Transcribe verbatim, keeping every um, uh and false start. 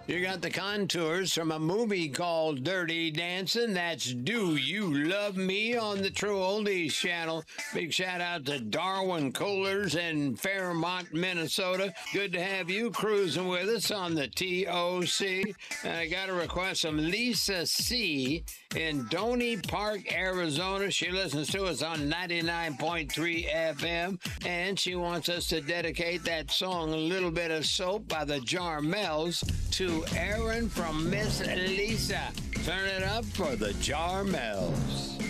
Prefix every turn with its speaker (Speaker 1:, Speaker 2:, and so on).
Speaker 1: You got the contours from a movie called Dirty Dancing. That's Do You Love Me on the True Oldies channel. Big shout out to Darwin Kohlers in Fairmont, Minnesota. Good to have you cruising with us on the T O C. And I got a request from Lisa C. in Doney Park, Arizona. She listens to us on ninety-nine point three F M, and she wants us to dedicate that song, A Little Bit of Soap by the Jarmels, to Aaron from Miss Lisa. Turn it up for the Jarmels.